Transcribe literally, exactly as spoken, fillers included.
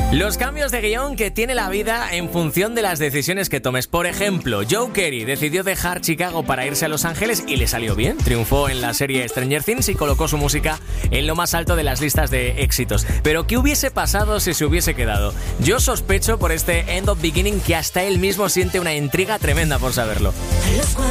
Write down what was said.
Los cambios de guión que tiene la vida en función de las decisiones que tomes. Por ejemplo, Joe Carey decidió dejar Chicago para irse a Los Ángeles y le salió bien. Triunfó en la serie Stranger Things y colocó su música en lo más alto de las listas de éxitos. Pero ¿qué hubiese pasado si se hubiese quedado? Yo sospecho por este End of Beginning que hasta él mismo siente una intriga tremenda por saberlo.